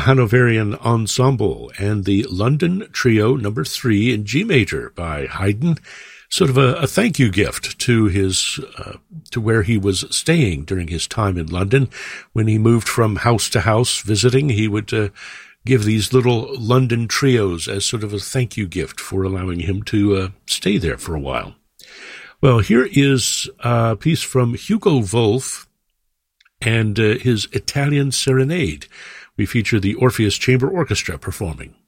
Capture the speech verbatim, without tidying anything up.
the Hanoverian Ensemble, and the London Trio Number Three in G Major by Haydn, sort of a, a thank you gift to his uh, to where he was staying during his time in London. When he moved from house to house visiting, he would uh, give these little London trios as sort of a thank you gift for allowing him to uh, stay there for a while. Well, here is a piece from Hugo Wolf and uh, his Italian Serenade. We feature the Orpheus Chamber Orchestra performing.